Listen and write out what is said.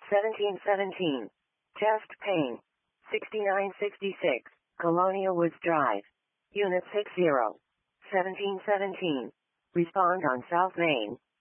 1717. Chest pain. 6966. Colonial Woods Drive. Unit 60. 1717. Respond on South Main.